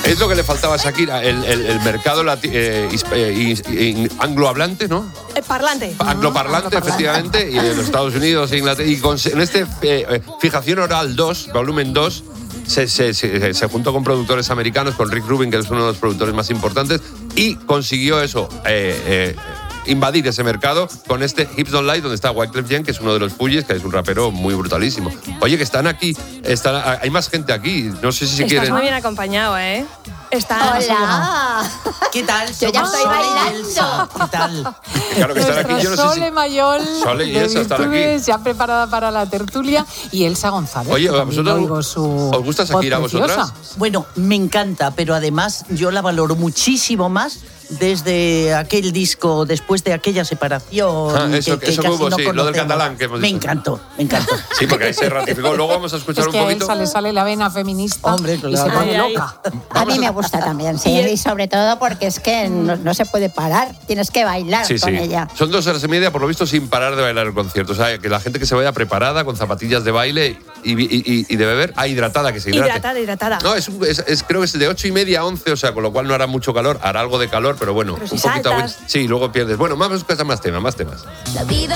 Es lo que le faltaba a Shakira, el mercado anglohablante, ¿no? Parlante. Angloparlante, efectivamente, y en los Estados Unidos e Inglaterra. Y en este Fijación Oral 2, volumen 2, se juntó con productores americanos, con Rick Rubin, que es uno de los productores más importantes, y consiguió eso, invadir ese mercado con este Hips Don't Lie, donde está Wyclef Jean, que es uno de los Fugees, que es un rapero muy brutalísimo. Oye, que están aquí, hay más gente aquí, no sé si quieren... Estás muy bien acompañado, ¿eh? ¡Hola! ¿Qué tal? Yo ya estoy bailando. ¿Qué tal? Claro que están aquí, yo no sé Sole Mayol Sole y de Elsa están aquí. Virtudes, ya preparada para la tertulia, y Elsa González. Oye, que ¿a también vosotros oigo su os gusta Shakira, a voz vosotras? preciosa. Bueno, me encanta, pero además yo la valoro muchísimo más desde aquel disco, después de aquella separación. Eso que hubo, casi no sí, lo del conocemos. catalán que hemos Me dicho. encantó. Sí, porque ahí se ratificó. Luego vamos a escuchar Es un que a poquito. Elsa le sale la vena feminista. Hombre, y claro. se pone Ay, ay. loca. A mí me gusta también, sí, y sobre todo porque es que no se puede parar, tienes que bailar Sí, con sí. ella. Son 2 horas y media, por lo visto, sin parar de bailar el concierto. O sea, que la gente que se vaya preparada, con zapatillas de baile y de beber, hidratada, que se hidrate. Hidratada. No, creo que es de 8:30 a 11, o sea, con lo cual no hará mucho calor, hará algo de calor, pero bueno, Pero si un poquito saltas. Sí, luego pierdes. Bueno, vamos a escuchar más temas. La vida